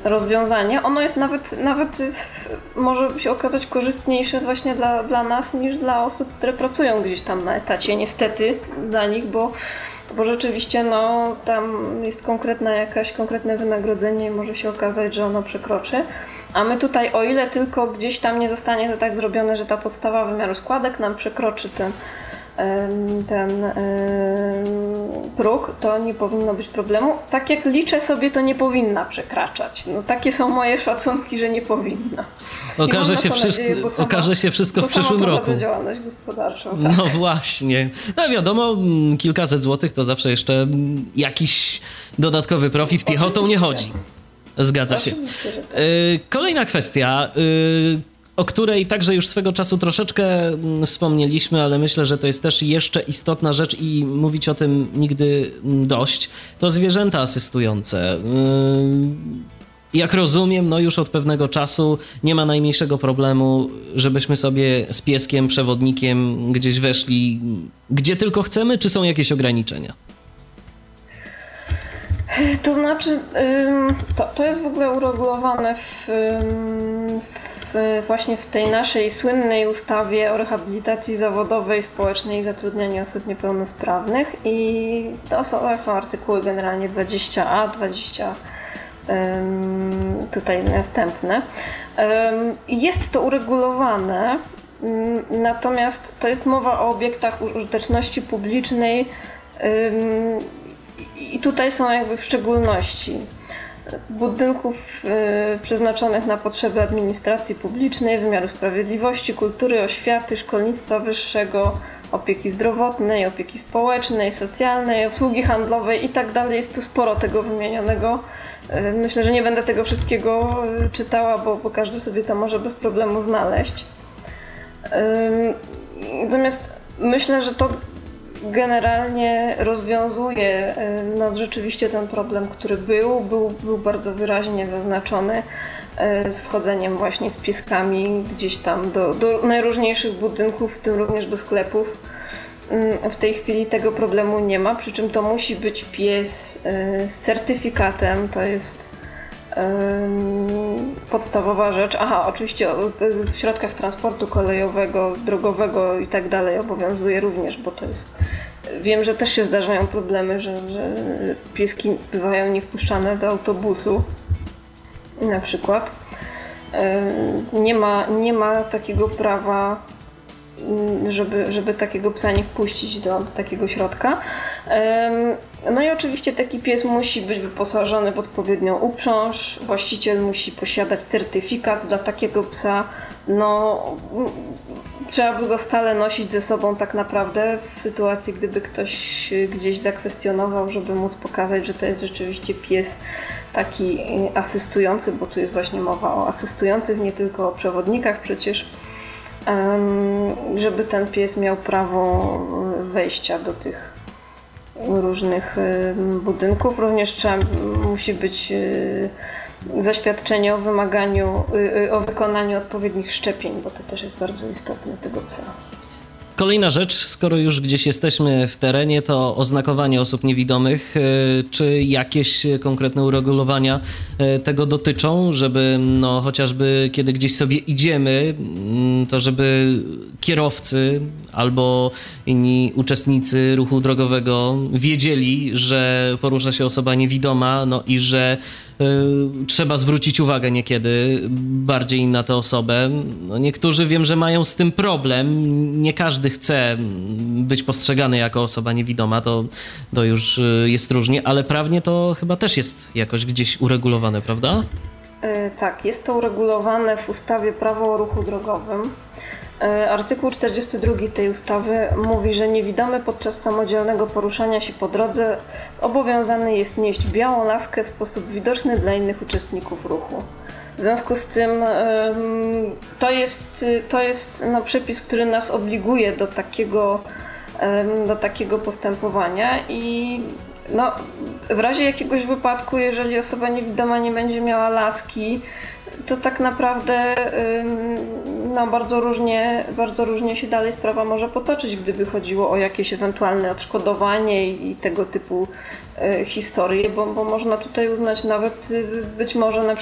rozwiązanie. Ono jest nawet może się okazać korzystniejsze właśnie dla nas niż dla osób, które pracują gdzieś tam na etacie. Niestety dla nich, bo rzeczywiście tam jest konkretne wynagrodzenie i może się okazać, że ono przekroczy. A my tutaj, o ile tylko gdzieś tam nie zostanie to tak zrobione, że ta podstawa wymiaru składek nam przekroczy ten próg, to nie powinno być problemu. Tak jak liczę sobie, to nie powinna przekraczać. Takie są moje szacunki, że nie powinna. Okaże się wszystko w przyszłym roku. Działalność gospodarczą. Tak. No właśnie. No wiadomo, kilkaset złotych to zawsze jeszcze jakiś dodatkowy profit. Piechotą nie chodzi. Zgadza się. Tak. Kolejna kwestia, o której także już swego czasu troszeczkę wspomnieliśmy, ale myślę, że to jest też jeszcze istotna rzecz i mówić o tym nigdy dość, to zwierzęta asystujące. Jak rozumiem, już od pewnego czasu nie ma najmniejszego problemu, żebyśmy sobie z pieskiem, przewodnikiem gdzieś weszli, gdzie tylko chcemy, czy są jakieś ograniczenia? To znaczy, to jest w ogóle uregulowane właśnie w tej naszej słynnej ustawie o rehabilitacji zawodowej, społecznej i zatrudnianiu osób niepełnosprawnych i to są artykuły generalnie 20a, 20 tutaj następne. Jest to uregulowane, natomiast to jest mowa o obiektach użyteczności publicznej i tutaj są jakby w szczególności budynków przeznaczonych na potrzeby administracji publicznej, wymiaru sprawiedliwości, kultury, oświaty, szkolnictwa wyższego, opieki zdrowotnej, opieki społecznej, socjalnej, obsługi handlowej i tak dalej. Jest tu sporo tego wymienionego. Myślę, że nie będę tego wszystkiego czytała, bo każdy sobie to może bez problemu znaleźć. Natomiast myślę, że to generalnie rozwiązuje rzeczywiście ten problem, który był bardzo wyraźnie zaznaczony z wchodzeniem właśnie z pieskami gdzieś tam do najróżniejszych budynków, w tym również do sklepów. W tej chwili tego problemu nie ma, przy czym to musi być pies z certyfikatem, to jest podstawowa rzecz. Oczywiście w środkach transportu kolejowego, drogowego i tak dalej obowiązuje również, bo to jest... Wiem, że też się zdarzają problemy, że pieski bywają niewpuszczane do autobusu na przykład. Nie ma takiego prawa, żeby takiego psa nie wpuścić do takiego środka. No i oczywiście taki pies musi być wyposażony w odpowiednią uprząż, właściciel musi posiadać certyfikat dla takiego psa. Trzeba by go stale nosić ze sobą tak naprawdę w sytuacji, gdyby ktoś gdzieś zakwestionował, żeby móc pokazać, że to jest rzeczywiście pies taki asystujący, bo tu jest właśnie mowa o asystujących, nie tylko o przewodnikach przecież, żeby ten pies miał prawo wejścia do tych różnych budynków. Również musi być zaświadczenie o wykonaniu odpowiednich szczepień, bo to też jest bardzo istotne tego psa. Kolejna rzecz, skoro już gdzieś jesteśmy w terenie, to oznakowanie osób niewidomych. Czy jakieś konkretne uregulowania tego dotyczą, żeby chociażby kiedy gdzieś sobie idziemy, to żeby kierowcy albo inni uczestnicy ruchu drogowego wiedzieli, że porusza się osoba niewidoma, i że trzeba zwrócić uwagę niekiedy bardziej na tę osobę. Niektórzy wiem, że mają z tym problem. Nie każdy chce być postrzegany jako osoba niewidoma, to już jest różnie, ale prawnie to chyba też jest jakoś gdzieś uregulowane, prawda? Tak, jest to uregulowane w ustawie Prawo o ruchu drogowym. Artykuł 42 tej ustawy mówi, że niewidomy podczas samodzielnego poruszania się po drodze obowiązany jest nieść białą laskę w sposób widoczny dla innych uczestników ruchu. W związku z tym to jest przepis, który nas obliguje do takiego postępowania i w razie jakiegoś wypadku, jeżeli osoba niewidoma nie będzie miała laski, to tak naprawdę bardzo różnie się dalej sprawa może potoczyć, gdyby chodziło o jakieś ewentualne odszkodowanie i tego typu historie, bo można tutaj uznać nawet być może na